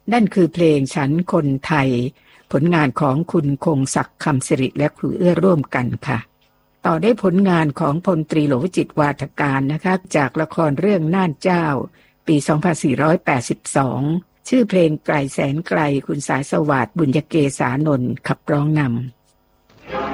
นั่นคือเพลงฉันคนไทยผลงานของคุณคงศักดิ์คำสิริและครูเอื้อร่วมกันค่ะต่อได้ผลงานของพลตรีหลวงวิจิตรวาทการนะคะจากละครเรื่องน่านเจ้าปี 2482 ชื่อเพลงไกลแสนไกลคุณสายสวัสดิ์บุญยเกษานนท์ขับร้องน